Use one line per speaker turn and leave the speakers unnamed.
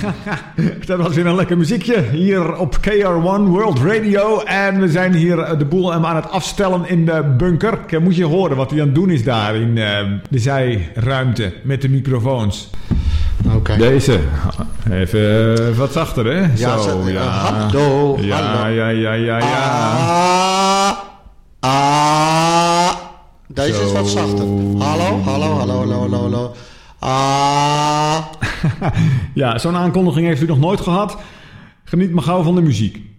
Dat was weer een lekker muziekje hier op KR1 World Radio. En we zijn hier de boel aan het afstellen in de bunker. Moet je horen wat hij aan het doen is daar in de zijruimte met de microfoons.
Okay.
Deze. Even wat zachter, hè?
Ja,
zo, ja.
Hallo,
ja.
Deze
zo.
is wat zachter. Hallo.
Ja, zo'n aankondiging heeft u nog nooit gehad. Geniet maar gauw van de muziek.